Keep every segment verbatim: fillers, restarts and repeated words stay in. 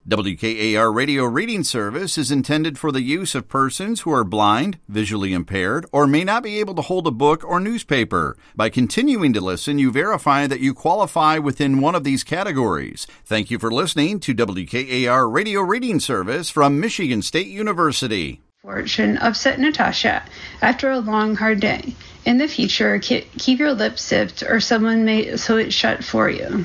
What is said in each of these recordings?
W K A R Radio Reading Service is intended for the use of persons who are blind, visually impaired, or may not be able to hold a book or newspaper. By continuing to listen, you verify that you qualify within one of these categories. Thank you for listening to W K A R Radio Reading Service from Michigan State University. Fortune upset Natasha after a long, hard day. In the future, keep your lips zipped or someone may sew it shut for you.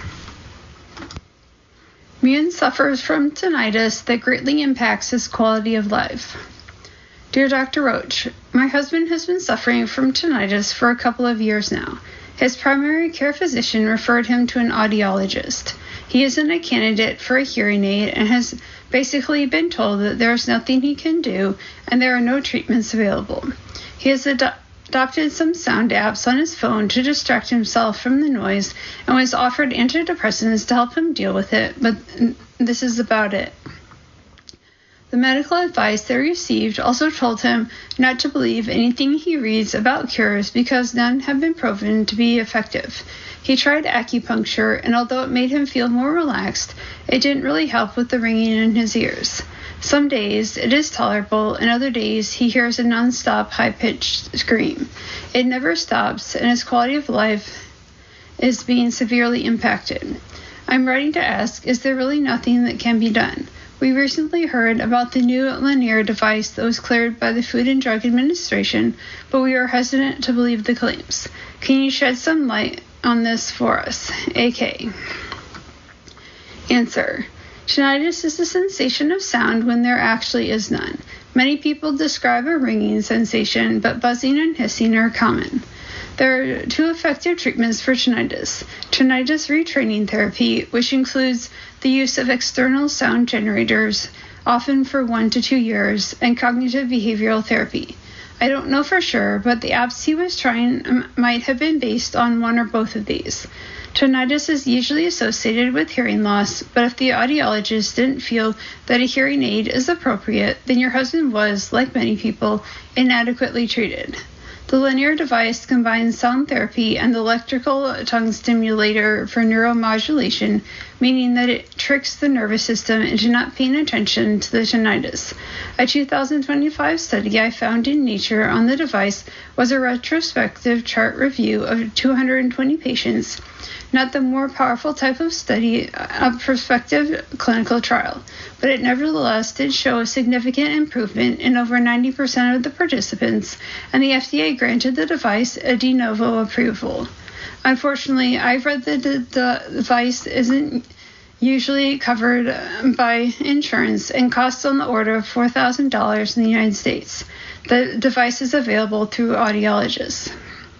Mune suffers from tinnitus that greatly impacts his quality of life. Dear Doctor Roach, my husband has been suffering from tinnitus for a couple of years now. His primary care physician referred him to an audiologist. He isn't a candidate for a hearing aid and has basically been told that there is nothing he can do and there are no treatments available. He has ad- adopted some sound apps on his phone to distract himself from the noise and was offered antidepressants to help him deal with it, but this is about it. The medical advice they received also told him not to believe anything he reads about cures because none have been proven to be effective. He tried acupuncture, and although it made him feel more relaxed, it didn't really help with the ringing in his ears. Some days it is tolerable, and other days he hears a non-stop high-pitched scream. It never stops, and his quality of life is being severely impacted. I'm writing to ask, is there really nothing that can be done? We recently heard about the new Linear device that was cleared by the Food and Drug Administration, but we are hesitant to believe the claims. Can you shed some light on this for us? A K. Answer. Tinnitus is the sensation of sound when there actually is none. Many people describe a ringing sensation, but buzzing and hissing are common. There are two effective treatments for tinnitus: tinnitus retraining therapy, which includes the use of external sound generators, often for one to two years, and cognitive behavioral therapy. I don't know for sure, but the apps he was trying might have been based on one or both of these. Tinnitus is usually associated with hearing loss, but if the audiologist didn't feel that a hearing aid is appropriate, then your husband was, like many people, inadequately treated. The Linear device combines sound therapy and the electrical tongue stimulator for neuromodulation, meaning that it tricks the nervous system into not paying attention to the tinnitus. A two thousand twenty-five study I found in Nature on the device was a retrospective chart review of two hundred twenty patients, not the more powerful type of study, a prospective clinical trial, but it nevertheless did show a significant improvement in over ninety percent of the participants, and the F D A granted the device a de novo approval. Unfortunately, I've read that the, the device isn't usually covered by insurance and costs on the order of four thousand dollars in the United States. The device is available through audiologists.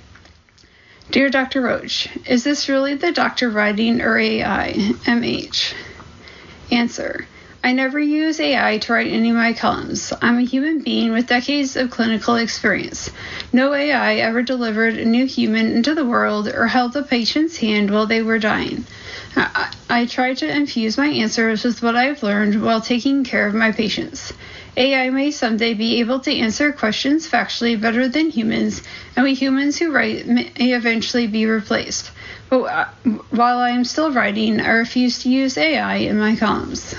Dear Doctor Roach, is this really the doctor writing or A I? M H. Answer. I never use A I to write any of my columns. I'm a human being with decades of clinical experience. No A I ever delivered a new human into the world or held a patient's hand while they were dying. I, I try to infuse my answers with what I've learned while taking care of my patients. A I may someday be able to answer questions factually better than humans, and we humans who write may eventually be replaced. But while I am still writing, I refuse to use A I in my columns.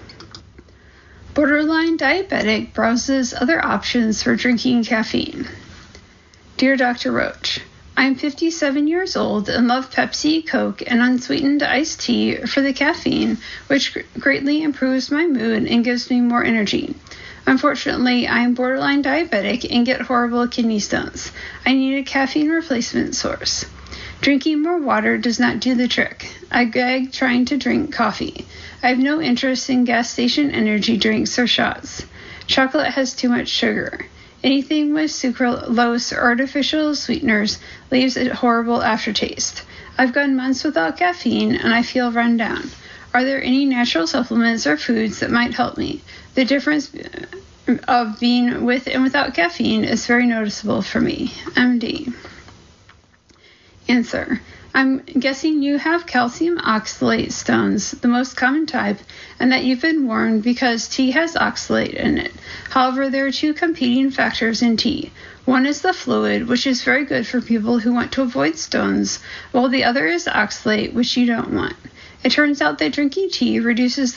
Borderline diabetic browses other options for drinking caffeine. Dear Doctor Roach, I am fifty-seven years old and love Pepsi, Coke, and unsweetened iced tea for the caffeine, which greatly improves my mood and gives me more energy. Unfortunately, I am borderline diabetic and get horrible kidney stones. I need a caffeine replacement source. Drinking more water does not do the trick. I gag trying to drink coffee. I have no interest in gas station energy drinks or shots. Chocolate has too much sugar. Anything with sucralose or artificial sweeteners leaves a horrible aftertaste. I've gone months without caffeine and I feel run down. Are there any natural supplements or foods that might help me? The difference of being with and without caffeine is very noticeable for me. M D. Answer. I'm guessing you have calcium oxalate stones, the most common type, and that you've been warned because tea has oxalate in it. However, there are two competing factors in tea. One is the fluid, which is very good for people who want to avoid stones, while the other is oxalate, which you don't want. It turns out that drinking tea reduces